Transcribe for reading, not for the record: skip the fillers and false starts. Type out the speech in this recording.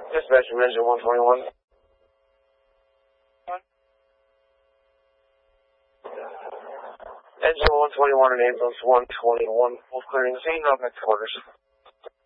Dispatch from engine 121. Engine 121 and ambulance 121. Both clearing the scene. Up next quarters.